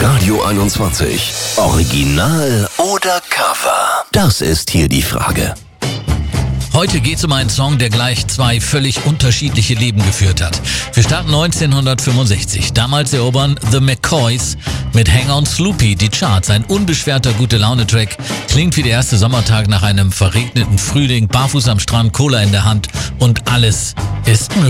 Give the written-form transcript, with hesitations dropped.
Radio 21. Original oder Cover? Das ist hier die Frage. Heute geht es um einen Song, der gleich zwei völlig unterschiedliche Leben geführt hat. Wir starten 1965. Damals erobern The McCoys mit Hang On Sloopy die Charts. Ein unbeschwerter Gute-Laune-Track. Klingt wie der erste Sommertag nach einem verregneten Frühling. Barfuß am Strand, Cola in der Hand und alles ist möglich.